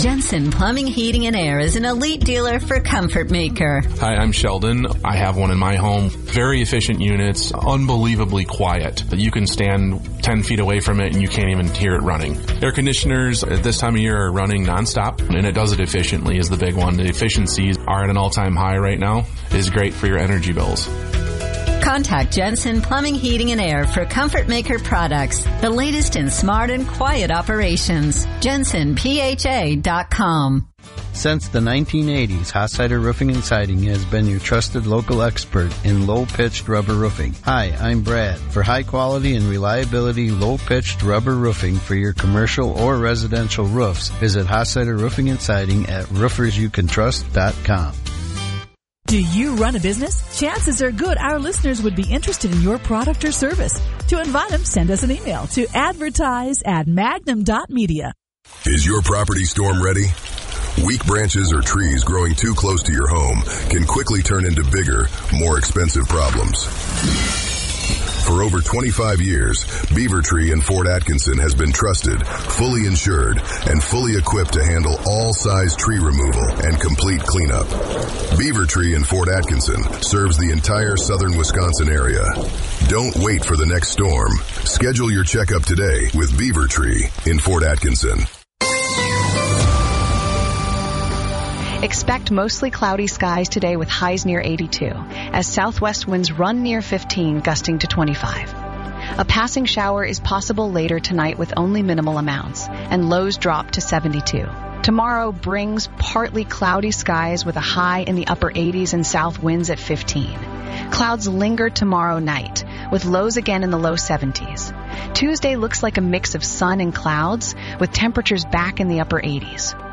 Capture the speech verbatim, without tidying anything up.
Jensen Plumbing, Heating, and Air is an elite dealer for Comfort Maker. Hi, I'm Sheldon. I have one in my home. Very efficient units, unbelievably quiet. You can stand ten feet away from it and you can't even hear it running. Air conditioners at this time of year are running nonstop, and it does it efficiently is the big one. The efficiencies are at an all-time high right now. It is great for your energy bills. Contact Jensen Plumbing, Heating, and Air for Comfort Maker products, the latest in smart and quiet operations. Jensen P H A dot com. Since the nineteen eighties, Hossider Roofing and Siding has been your trusted local expert in low-pitched rubber roofing. Hi, I'm Brad. For high quality and reliability low-pitched rubber roofing for your commercial or residential roofs, visit Hossider Roofing and Siding at roofers you can trust dot com. Do you run a business? Chances are good our listeners would be interested in your product or service. To invite them, send us an email to advertise at magnum dot media. Is your property storm ready? Weak branches or trees growing too close to your home can quickly turn into bigger, more expensive problems. For over twenty-five years, Beaver Tree in Fort Atkinson has been trusted, fully insured, and fully equipped to handle all size tree removal and complete cleanup. Beaver Tree in Fort Atkinson serves the entire southern Wisconsin area. Don't wait for the next storm. Schedule your checkup today with Beaver Tree in Fort Atkinson. Expect mostly cloudy skies today with highs near eighty-two, as southwest winds run near fifteen, gusting to twenty-five. A passing shower is possible later tonight with only minimal amounts, and lows drop to seventy-two. Tomorrow brings partly cloudy skies with a high in the upper eighties and south winds at fifteen. Clouds linger tomorrow night, with lows again in the low seventies. Tuesday looks like a mix of sun and clouds, with temperatures back in the upper eighties.